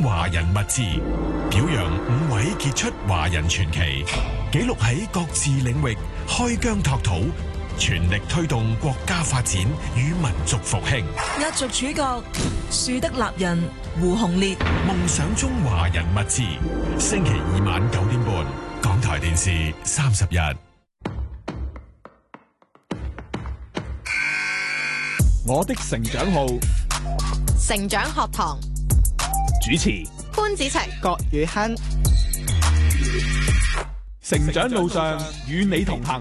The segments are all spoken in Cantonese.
華人物誌，表揚5位傑出華人傳奇，記錄喺各自領域開疆拓土，全力推動國家發展與民族復興。 壓軸主角樹德立人胡鴻烈， 夢想中華人物誌，星期二晚9點半，港台電視30日。 我的成長號， 成長學堂主持潘子晴、 郭宇亨。 成長路上與你同行。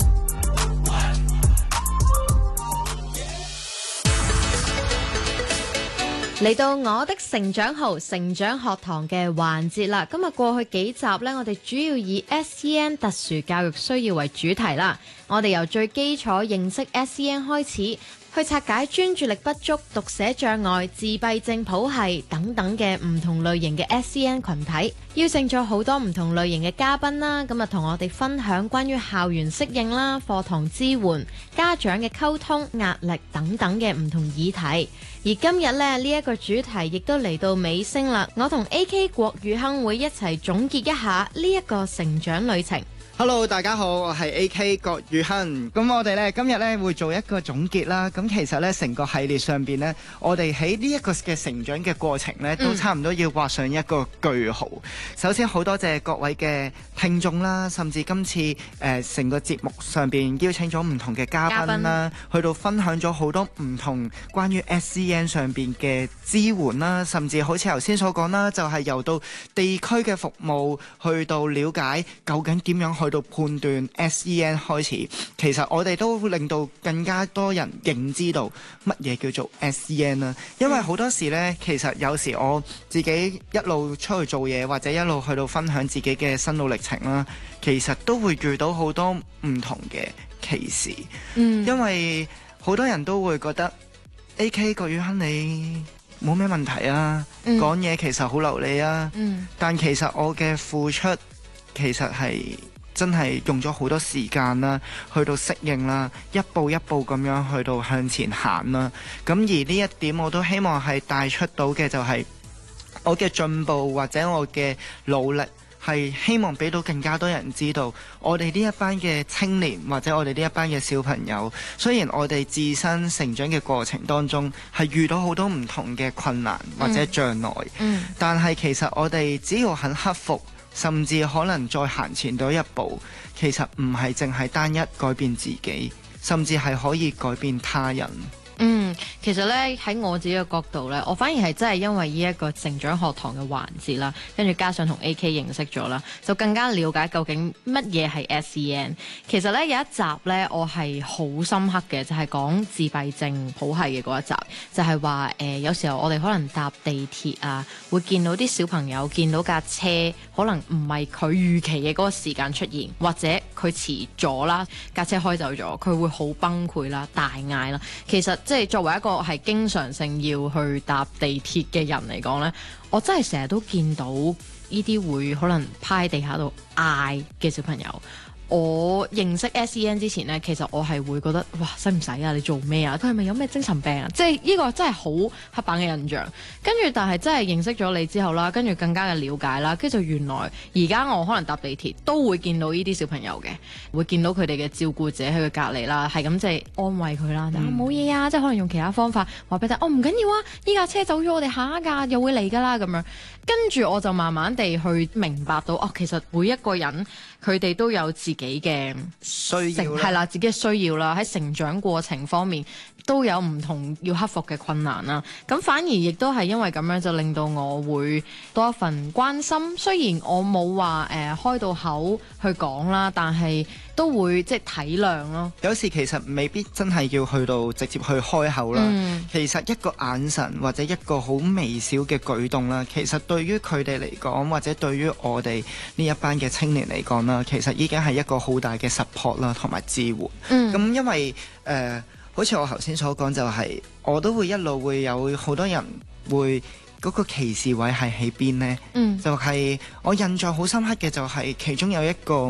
嚟到我的成長號成長學堂嘅環節啦。今日過去幾集呢，我哋主要以 SEN 特殊教育需要為主題啦。我哋由最基礎認識 SEN 開始，去拆解專注力不足、讀寫障礙、自閉症譜系等等嘅唔同類型嘅 SEN 群體，邀請咗好多唔同類型嘅嘉賓啦。咁啊，同我哋分享關於校園適應啦、課堂支援、家長嘅溝通、壓力等等嘅唔同議題。而今日呢，呢一個主題亦都嚟到尾聲啦。我同 AK 郭宇亨會一齊總結一下呢一個成長旅程。 Hello， 大家好，我係 AK 郭宇亨。咁我哋今日會做一個總結啦。咁其實成個系列上邊我哋喺呢一個嘅成長嘅過程都差唔多要畫上一個句號。首先好多謝各位嘅聽眾啦，甚至今次成個節目上邊邀請咗唔同嘅嘉賓啦，去到分享咗好多唔同關於 SEN 上邊嘅支援啦，甚至好似頭先所講啦，就係由到地區嘅服務去到了解究竟點樣去到判斷 SEN 開始，其實我哋都令到更加多人認知到乜嘢叫做 SEN 啦。因為好多時其實有時我自己一路出去做嘢，或者一路去到分享自己嘅心路歷程啦，其實都會遇到好多唔同嘅歧視。因為好多人都會覺得 AK 郭宇亨你冇咩問題啊，講嘢其實好流利啊，但其實我嘅付出其實係真係用咗好多時間啦，去到適應啦，一步一步咁樣去到向前行啦。咁而呢一點我都希望係帶出到嘅就係我嘅進步或者我嘅努力，係希望俾到更加多人知道，我哋呢一班嘅青年或者我哋呢一班嘅小朋友，雖然我哋自身成長嘅過程當中係遇到好多唔同嘅困難或者障礙，但係其實我哋只要肯克服，甚至可能再行前到一步，其實唔係淨係單一改變自己，甚至係可以改變他人。 其實咧喺我自己嘅角度咧，我反而係真係因為呢一個成長學堂嘅環節啦，跟住加上同 AK 認識咗啦，就更加了解究竟乜嘢係 SEN。其實咧有一集咧我係好深刻嘅，就係講自閉症譜系嘅嗰一集，就係話有時候我哋可能搭地鐵啊，會見到啲小朋友見到架車可能唔係佢預期嘅嗰個時間出現，或者佢遲咗啦，架車開走咗，佢會好崩潰啦、大嗌啦。其實即係作為一個係經常性要去搭地鐵嘅人嚟講呢，我真係成日都見到呢啲會可能趴喺地下度嗌嘅小朋友。我認識 SEN 之前呢，其實我係會覺得哇，使唔使啊？你做咩啊？佢係咪有咩精神病啊？即係呢個真係好刻板嘅印象。跟住但係真係認識咗你之後啦，跟住更加嘅了解啦，跟住就原來而家我可能搭地鐵都會見到呢啲小朋友嘅，會見到佢哋嘅照顧者喺佢隔離啦，係咁即係安慰佢啦，冇嘢啊，即係可能用其他方法話俾佢聽，唔緊要啊，呢架車走咗，我哋下一架又會嚟㗎啦咁樣。跟住我就慢慢地去明白到，其實每一個人佢哋都有自己嘅需要， 係啦，自己嘅需要啦，喺成長過程方面都有唔同要克服嘅困難啦。咁反而亦都係因為咁樣，就令到我會多一份關心。雖然我冇話開到口去講啦，但係都會即係體諒咯。 有時其實未必真係要去到直接去開口啦。其實一個眼神或者一個好微小嘅舉動啦，其實對於佢哋嚟講，或者對於我哋呢一班嘅青年嚟講啦，其實已經係一個好大嘅 support 啦，同埋支援。咁因為好似我頭先所講，就係我都會一路會有好多人會嗰個歧視位係喺邊呢？就係我印象好深刻嘅就係其中有一個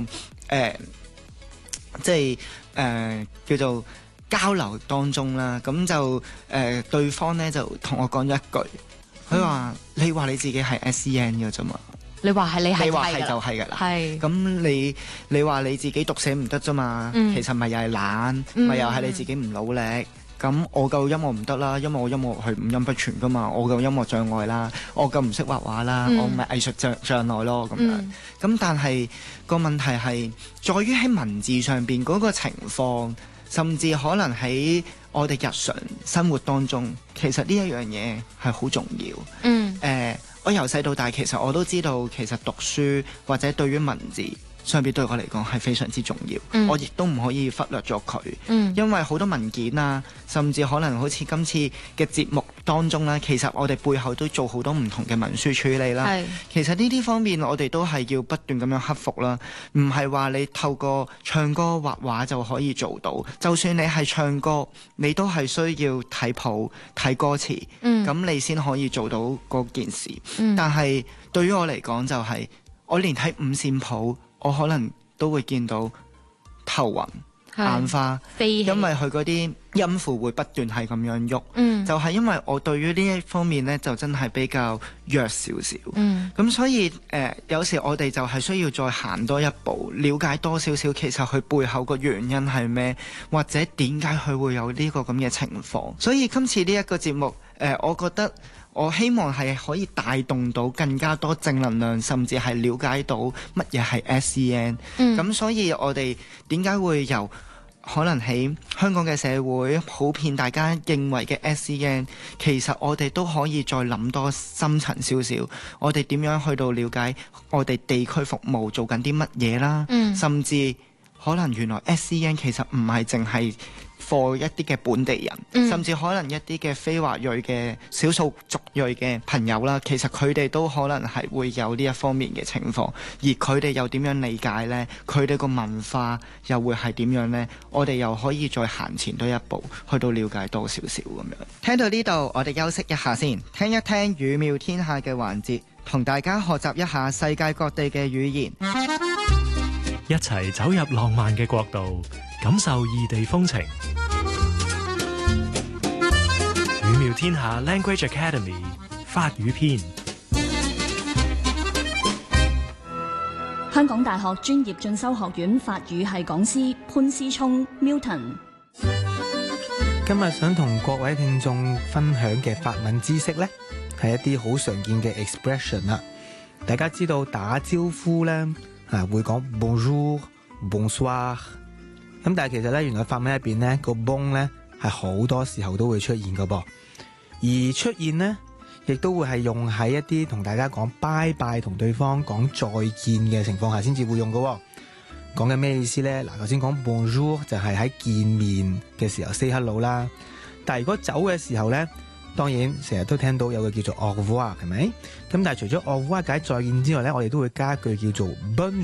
即係叫做交流當中啦，咁就對方呢就同我講咗一句， 佢話你話你自己係 SEN 嘅啫嘛。 你話係你係你話係就係㗎啦， 係咁你話你自己讀寫唔得啫嘛，其實咪又係懶，咪又係你自己唔努力。咁我夠音樂唔得啦，因為我音樂係五音不全噶嘛，我夠音樂障礙啦，我夠唔識畫畫啦，我咪藝術障礙咯咁樣。咁但係個問題係在於喺文字上邊嗰個情況，甚至可能喺我哋日常生活當中，其實呢一樣嘢係好重要。我由細到大其實我都知道，其實讀書或者對於文字上邊對我嚟講係非常之重要。我亦都唔可以忽略咗佢，因為好多文件啊，甚至可能好似今次嘅節目當中啦，其實我哋背後都做好多唔同嘅文書處理啦。其實呢啲方面我哋都係要不斷咁樣克服啦，唔係話你透過唱歌畫畫就可以做到。就算你係唱歌，你都係需要睇譜睇歌詞，咁你先可以做到嗰件事。但係對於我嚟講就係，我連睇五線譜我可能都會見到頭暈眼花，因為佢嗰啲音符會不斷係咁樣喐，就係因為我對於呢一方面呢，就真係比較弱少少，咁所以有時我哋就係需要再行多一步，了解多少少其實佢背後個原因係咩，或者點解佢會有呢個咁嘅情況。所以今次呢一個節目，我覺得我希望係可以帶動到更加多正能量，甚至係了解到乜嘢係 SEN。咁所以我哋點解會由可能喺香港嘅社會普遍大家認為嘅 SEN， 其實我哋都可以再諗多深層少少，我哋點樣去到了解我哋地區服務做緊啲乜嘢啦，甚至可能原來 SEN 其實唔係淨係for 一啲嘅本地人，甚至可能一啲嘅非華裔嘅少數族裔嘅朋友啦，其實佢哋都可能係會有呢一方面嘅情況，而佢哋又點樣理解呢？佢哋個文化又會係點樣呢？我哋又可以再行前多一步，去到了解多少少咁樣。聽到呢度，我哋休息一下先，聽一聽語妙天下嘅環節，同大家學習一下世界各地嘅語言， 一齊走入浪漫嘅國度，感受異地風情。語妙天下 Language Academy 法語篇。 香港大學專業進修學院法語系講師潘思聰 Milton。 今日想同各位聽眾分享嘅法文知識呢，係一啲好常見嘅 expression 啦。大家知道打招呼呢，會講 bonjour、bonsoir。咁但係其實咧，原來法文入邊咧個 bon 咧係好多時候都會出現噶噃，而出現呢，亦都會係用喺一啲同大家講拜拜同對方講再見嘅情況下先至會用噶。講緊咩意思咧？嗱，頭先講 bonjour 就係喺見面嘅時候 say hello 啦，但係如果走嘅時候咧，當然成日都聽到有個叫做 au revoir 係咪？咁但係除咗 au revoir 解再見之外咧，我哋都會加一句叫做 bonne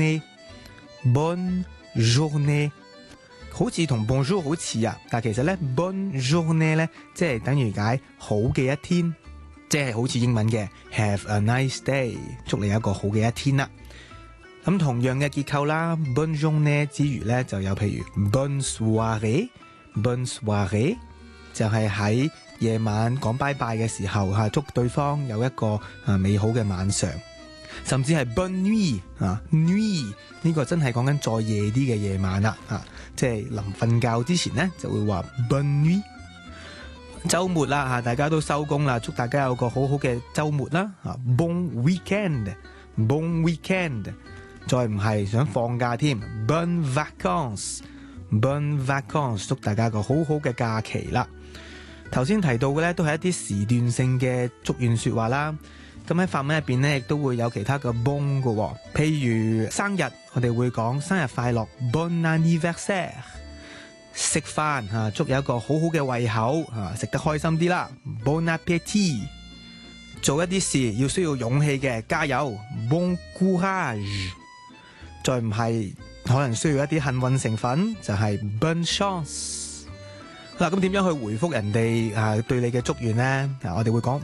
journée。bonne journée好似同 bonjour 好似啊，但係其實咧 bonne journée 咧，即係等於解好嘅一天，即係好似英文嘅 have a nice day， 祝你有一個好嘅一天啦。咁同樣嘅結構啦 bonne journée 之餘咧，就有譬如 bonne soirée，bonne soirée 就係喺夜晚講拜拜嘅時候祝對方有一個美好嘅晚上。甚至係 bonne nuit nuit 呢個真係講緊再夜啲嘅夜晚啦，即係臨瞓覺之前呢，就會話 bonne nuit。週末啦大家都收工啦，祝大家有個好好嘅週末啦，bon weekend，bon weekend。再唔係想放假添 ，bonne vacances，bonne vacances， 祝大家個好好嘅假期啦。頭先提到嘅咧，都係一啲時段性嘅祝願說話啦。咁喺法文入邊咧，亦都會有其他嘅 bon 嘅，譬如生日，我哋會講生日快樂 bon anniversaire。食飯祝有一個好好嘅胃口食得開心啲啦 bon appétit。做一啲事要需要勇氣嘅，加油 bon courage。再唔係可能需要一啲幸運成分，就係 bonne chance。嗱，咁點樣去回覆人哋對你嘅祝願呢？我哋會講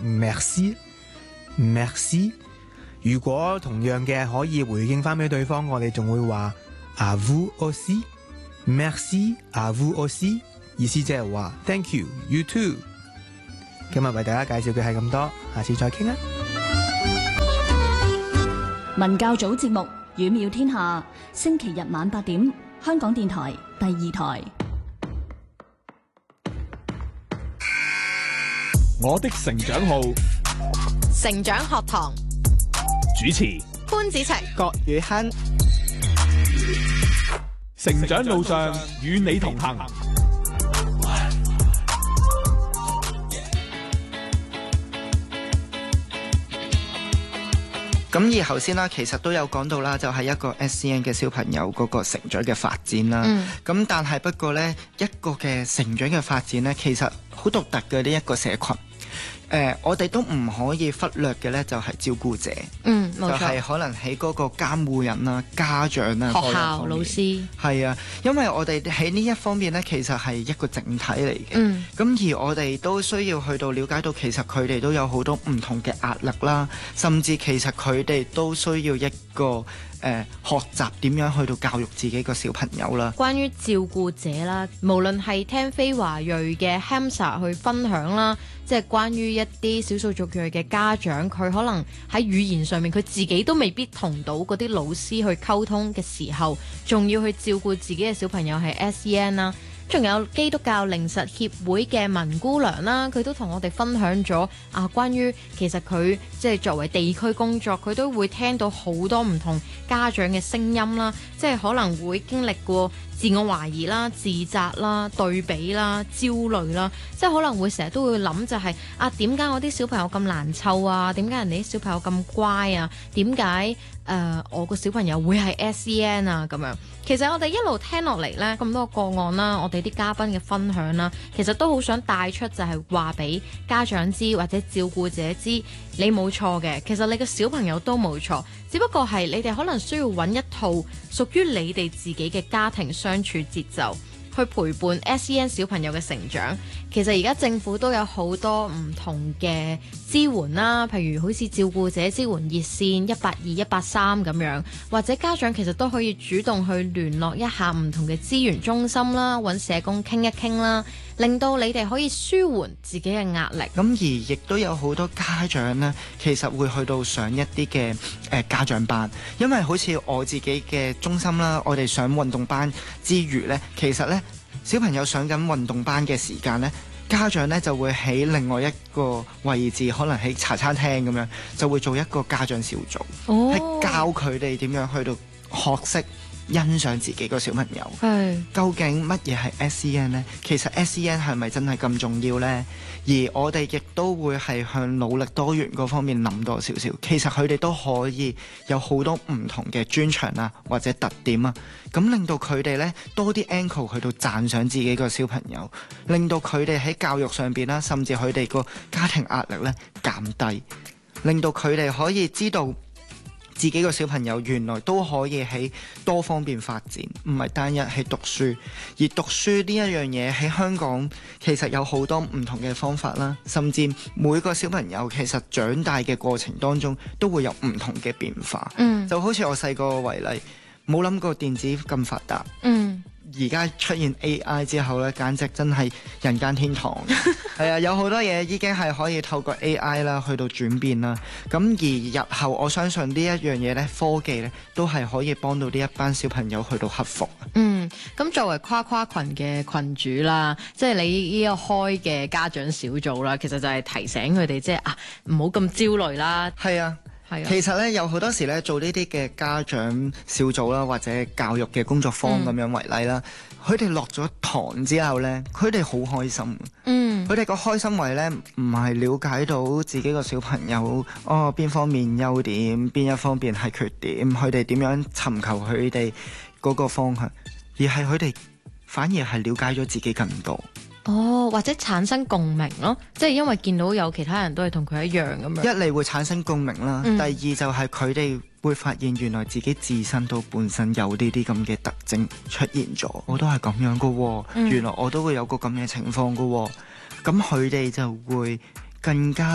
merci。如果同樣嘅可以回應翻俾對方，我哋仲會話 à vous aussi，merci à vous aussi，意思即係話 thank you，you too。 今日為大家介紹嘅係咁多，下次再傾啦。 文教組節目《語妙天下》，星期日晚8點，香港電台第2台。 我的成長號成長學堂主持潘子晴、 郭宇亨。 成長路上與你同行。 咁而頭先啦，其實都有講到啦，就係一個 SEN 嘅小朋友嗰個成長嘅發展啦。咁但係不過呢，一個嘅成長嘅發展呢，其實好獨特嘅呢一個社群。我哋都唔可以忽略嘅呢，就係照顧者。就係可能喺嗰個監護人啦、家長啦、 學校老師。 係啊，因為我哋喺呢一方面呢，其實係一個整體嚟嘅。咁而我哋都需要去到了解到，其實佢哋都有好多唔同嘅壓力啦，甚至其實佢哋都需要一個學習點樣去到教育自己個小朋友啦。 關於照顧者啦，無論係聽非華裔嘅 Hamza 去分享啦，即係關於一啲少數族裔嘅家長，佢可能喺語言上面佢自己都未必同到嗰啲老師去溝通嘅時候，仲要去照顧自己嘅小朋友係 SEN 啦。仲有基督教靈實協會嘅文姑娘啦，佢都同我哋分享咗關於其實佢即係作為地區工作，佢都會聽到好多唔同家長嘅聲音啦，即係可能會經歷過自我懷疑啦、自責啦、對比啦、焦慮啦，即係可能會成日都會諗就係點解我啲小朋友咁難湊啊？點解人哋啲小朋友咁乖啊？點解我個小朋友會係 SEN 啊？咁樣其實我哋一路聽落嚟呢，咁多個案啦，我哋啲嘉賓嘅分享啦，其實都好想帶出就係話俾家長知或者照顧者知，你冇錯嘅，其實你個小朋友都冇錯，只不過係你哋可能需要揾一套屬於你哋自己嘅家庭相處節奏，去陪伴 SEN 小朋友嘅成長。其實而家政府都有好多唔同嘅支援啦，譬如好似照顧者支援熱線182、183咁樣，或者家長其實都可以主動去聯絡一下唔同嘅資源中心啦，揾社工傾一傾啦，令到你哋可以舒緩自己嘅壓力。 咁而亦都有好多家長呢，其實會去到上一啲嘅家長班，因為好似我自己嘅中心啦，我哋上運動班之餘呢，其實呢，小朋友上緊運動班嘅時間呢，家長呢就會喺另外一個位置，可能喺茶餐廳咁樣，就會做一個家長小組，係教佢哋點樣去到學識欣賞自己個小朋友。究竟乜嘢係 SEN 呢？其實 SEN 係咪真係咁重要呢？而我哋亦都會係向努力多元嗰方面諗多少少。其實佢哋都可以有好多唔同嘅專長啊，或者特點啊，咁令到佢哋呢多啲 anchor 去到讚賞自己個小朋友，令到佢哋喺教育上邊啦，甚至佢哋個家庭壓力呢減低，令到佢哋可以知道自己個小朋友原來都可以喺多方面發展，唔係單一係讀書。而讀書呢一樣嘢喺香港其實有好多唔同嘅方法啦，甚至每個小朋友其實長大嘅過程當中都會有唔同嘅變化。就好似我細個為例，冇諗過電子咁發達。而家出現 AI 之後呢，簡直真係人間天堂。係啊，有好多嘢已經係可以透過 AI 啦去到轉變啦。咁而日後我相信呢一樣嘢呢，科技呢都係可以幫到呢一班小朋友去到克服。 咁作為跨群嘅群主啦，即係你呢個開嘅家長小組啦，其實就係提醒佢哋即係唔好咁焦慮啦。 係啊。其實咧有好多時咧做呢啲嘅家長小組啦，或者教育嘅工作坊咁樣為例啦，佢哋落咗堂之後咧，佢哋好開心。佢哋個開心位咧唔係了解到自己個小朋友邊方面優點，邊一方面係缺點，佢哋點樣尋求佢哋嗰個方向，而係佢哋反而係了解咗自己更多。 或者產生共鳴咯，即係因為見到有其他人都係同佢一樣咁樣。 一嚟會產生共鳴啦，第二就係佢哋會發現原來自己自身都本身有呢啲咁嘅特徵出現咗，我都係咁樣噶，原來我都會有個咁嘅情況噶，咁佢哋就會更加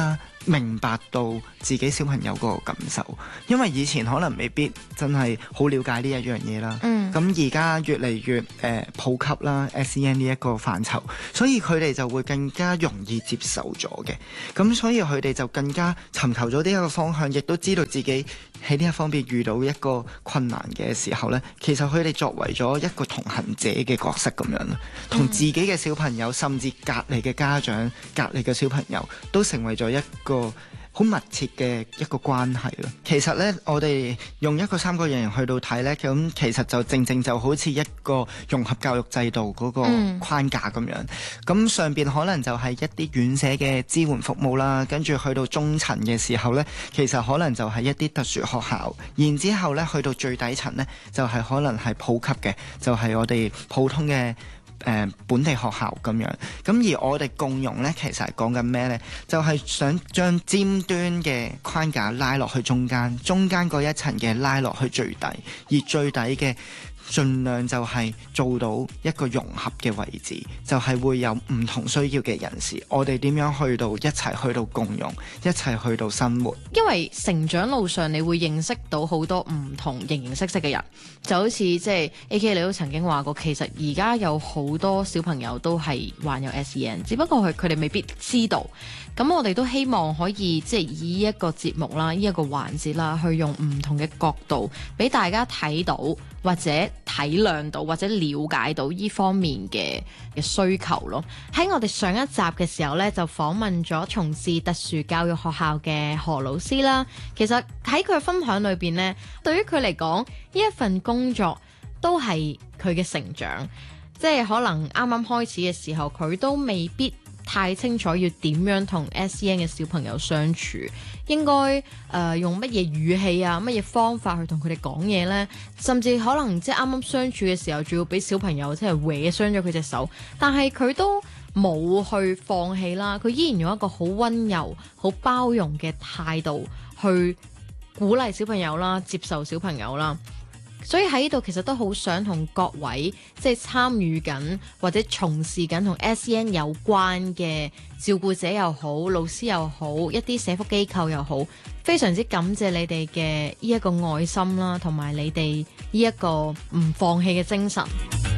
明白到自己小朋友嗰個感受，因為以前可能未必真係好了解呢一樣嘢啦。咁而家越嚟越普及啦 SEN 呢一個範疇，所以佢哋就會更加容易接受咗嘅。咁所以佢哋就更加尋求咗呢一個方向，亦都知道自己喺呢一方面遇到一個困難嘅時候呢，其實佢哋作為咗一個同行者嘅角色咁樣啦，同自己嘅小朋友，甚至隔離嘅家長、隔離嘅小朋友，都成為咗一個好密切嘅一個關係咯。其實呢，我哋用一個三角形去到睇呢，咁其實就正正就好似一個融合教育制度嗰個框架咁樣。咁上邊可能就係一啲院舍嘅支援服務啦，跟住去到中層嘅時候呢，其實可能就係一啲特殊學校，然之後呢，去到最底層呢，就係可能係普及嘅，就係我哋普通嘅本地學校咁樣。咁而我哋共融呢，其實係講緊咩呢？就係想將尖端嘅框架拉落去中間，中間嗰一層嘅拉落去最底，而最底嘅盡量就係做到一個融合嘅位置，就係會有唔同需要嘅人士，我哋點樣去到一齊去到共融，一齊去到生活。 因為成長路上你會認識到好多唔同形形色色嘅人，就好似即係 AK 你都曾經話過，其實而家有好多小朋友都係患有 SEN， 只不過佢哋未必知道。咁我哋都希望可以即係以一個節目啦，呢一個環節啦，去用唔同嘅角度俾大家睇到，或者體諒到，或者了解到呢方面嘅需求咯。喺我哋上一集嘅時候呢，就訪問咗從事特殊教育學校嘅何老師啦。其實喺佢分享裏邊呢，對於佢嚟講，呢一份工作都係佢嘅成長，即係可能啱啱開始嘅時候，佢都未必太清楚要點樣同 SEN 嘅小朋友相處，應該用乜嘢語氣啊，乜嘢方法去同佢哋講嘢呢？甚至可能即係啱啱相處嘅時候，仲要俾小朋友即係搲傷咗佢隻手，但係佢都冇去放棄啦，佢依然用一個好溫柔、好包容嘅態度去鼓勵小朋友啦，接受小朋友啦。所以喺呢度其實都好想同各位即係參與緊或者從事緊同 SEN 有關嘅照顧者又好、老師又好、一啲社福機構又好，非常之感謝你哋嘅呢一個愛心啦，同埋你哋呢一個唔放棄嘅精神。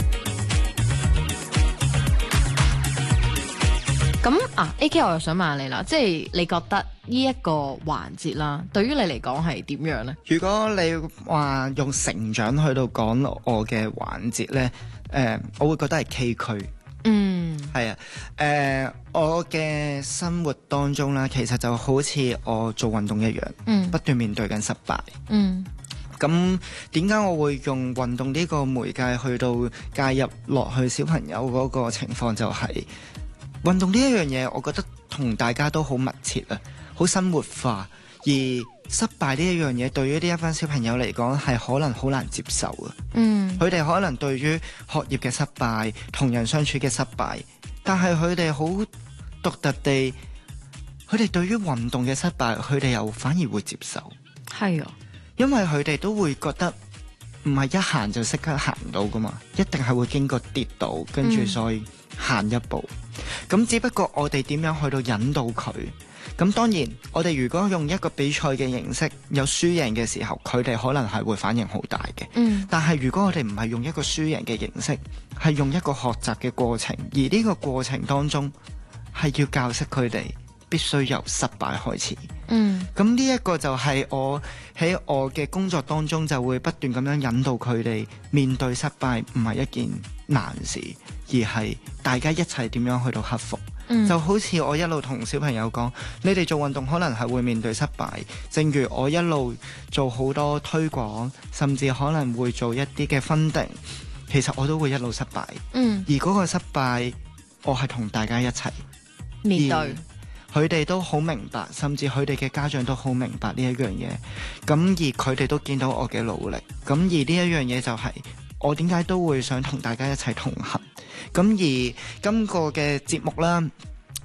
咁AK 我又想問下你啦，即係你覺得呢一個環節啦，對於你嚟講係點樣呢？ 如果你話用成長去到講我嘅環節呢，我會覺得係崎嶇。係啊，我嘅生活當中啦，其實就好似我做運動一樣，不斷面對緊失敗。咁點解我會用運動呢個媒介去到介入落去小朋友嗰個情況，就係運動呢一樣嘢，我覺得同大家都好密切啊，好生活化。而失敗呢一樣嘢，對於呢一班小朋友嚟講，係可能好難接受啊。佢哋可能對於學業嘅失敗、同人相處嘅失敗，但係佢哋好獨特地，佢哋對於運動嘅失敗，佢哋又反而會接受。 係啊， 因為佢哋都會覺得唔係一行就即刻行到噶嘛，一定係會經過跌倒，跟住再行一步。咁只不過我哋點樣去到引導佢？咁當然，我哋如果用一個比賽嘅形式，有輸贏嘅時候，佢哋可能係會反應好大嘅。但係如果我哋唔係用一個輸贏嘅形式，係用一個學習嘅過程，而呢個過程當中係要教識佢哋必須由失敗開始。咁呢一個就係我喺我嘅工作當中就會不斷咁樣引導佢哋面對失敗，唔係一件難事，而係大家一齊點樣去到克服。就好似我一路同小朋友講，你哋做運動可能係會面對失敗，正如我一路做好多推廣，甚至可能會做一啲嘅funding，其實我都會一路失敗。而嗰個失敗，我係同大家一齊面對。 佢哋都好明白，甚至佢哋嘅家長都好明白呢一樣嘢。咁而佢哋都見到我嘅努力。咁而呢一樣嘢就係我點解都會想同大家一齊同行。咁而今個嘅節目啦，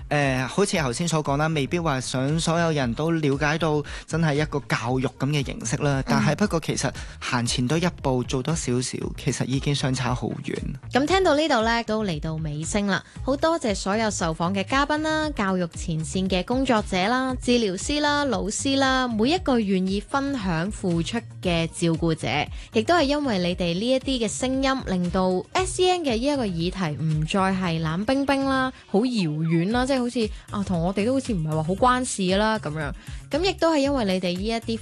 好似頭先所講啦，未必話想所有人都了解到真係一個教育咁嘅形式啦。但係不過其實行前多一步，做多少少，其實已經相差好遠。 咁聽到呢度呢，都嚟到尾聲啦。好多謝所有受訪嘅嘉賓啦、教育前線嘅工作者啦、治療師啦、老師啦，每一個願意分享付出嘅照顧者，亦都係因為你哋呢一啲嘅聲音，令到 SEN 嘅呢一個議題唔再係冷冰冰啦、好遙遠啦，即係好似同我哋都好似唔係話好關事啦咁樣。咁亦都係因為你哋呢一啲